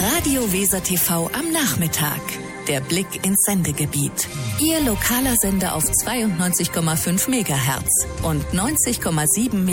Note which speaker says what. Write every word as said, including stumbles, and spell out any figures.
Speaker 1: Radio Weser T V am Nachmittag. Der Blick ins Sendegebiet. Ihr lokaler Sender auf zweiundneunzig Komma fünf Megahertz und neunzig Komma sieben